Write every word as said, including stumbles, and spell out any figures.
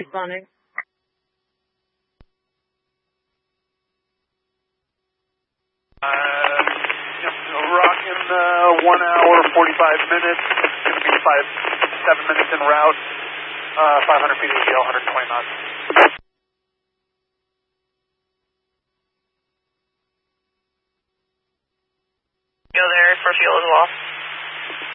responding. Uh, yep, rocking uh, one hour, forty-five minutes. It's going to be five, seven minutes en route. Uh, five hundred feet A T L, one hundred twenty knots. Go there for fuel as well.